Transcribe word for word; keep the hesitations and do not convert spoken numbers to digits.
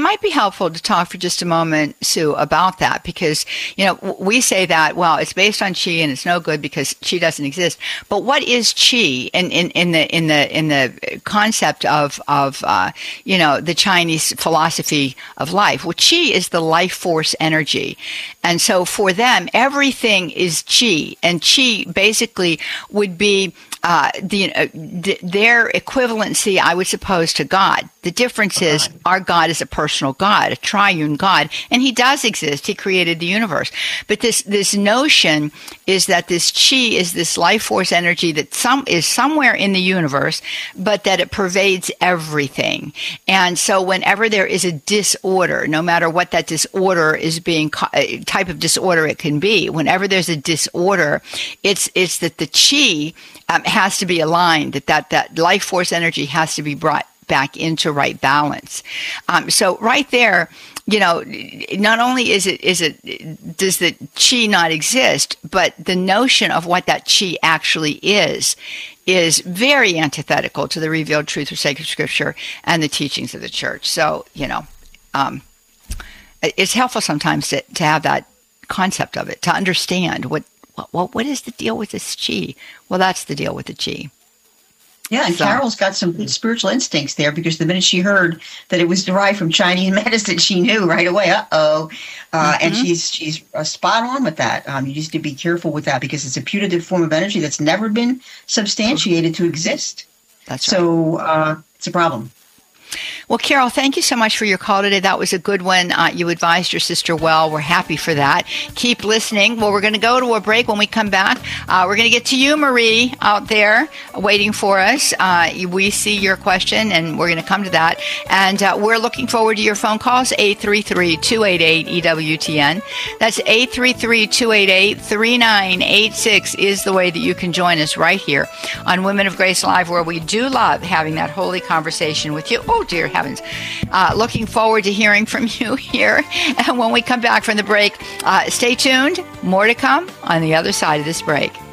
might be helpful to talk for just a moment, Sue, about that, because, you know, we say that, well, it's based on chi and it's no good because chi doesn't exist. But what is chi in, in, in the in the in the concept of of uh, you know, the Chinese philosophy of life? Well, chi is the life force energy, and so for them, everything is chi, and chi basically would be Uh, the, uh, th- their equivalency, I would suppose, to God. The difference is our God is a personal God, a triune God, and he does exist. He created the universe. But this, this notion is that this chi is this life force energy that some is somewhere in the universe, but that it pervades everything. And so whenever there is a disorder, no matter what that disorder is being, uh, type of disorder it can be, whenever there's a disorder, it's, it's that the chi Um, has to be aligned, that, that that life force energy has to be brought back into right balance. Um, so right there, you know, not only is it is it does the chi not exist, but the notion of what that chi actually is is very antithetical to the revealed truth of sacred scripture and the teachings of the church. So, you know, um, it's helpful sometimes to, to have that concept of it, to understand what Well, what is the deal with this chi? Well, that's the deal with the chi. Yeah, and so, Carol's got some good spiritual instincts there, because the minute she heard that it was derived from Chinese medicine, she knew right away, uh-oh. Uh, mm-hmm. And she's she's uh, spot on with that. Um, you just need to be careful with that, because it's a putative form of energy that's never been substantiated to exist. That's right. So uh, it's a problem. Well, Carol, thank you so much for your call today. That was a good one. Uh, you advised your sister well. We're happy for that. Keep listening. Well, we're going to go to a break. When we come back, uh, we're going to get to you, Marie, out there waiting for us. Uh, we see your question, and we're going to come to that. And uh, we're looking forward to your phone calls, eight three three, two eight eight, E W T N. That's eight three three, two eight eight, three nine eight six is the way that you can join us right here on Women of Grace Live, where we do love having that holy conversation with you. Oh, dear heavens. Uh, looking forward to hearing from you here. And when we come back from the break, uh, stay tuned. More to come on the other side of this break.